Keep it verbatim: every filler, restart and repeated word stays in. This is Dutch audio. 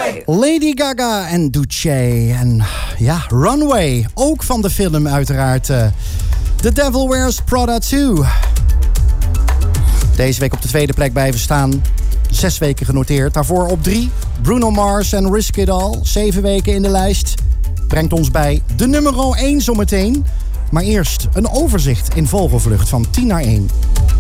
Runway. Lady Gaga en Duce. En ja, Runway. Ook van de film uiteraard. Uh, The Devil Wears Prada twee. Deze week op de tweede plek blijven staan. Zes weken genoteerd. Daarvoor op drie. Bruno Mars en Risk It All. Zeven weken in de lijst. Brengt ons bij de nummer één zometeen. Maar eerst een overzicht in vogelvlucht van tien naar één.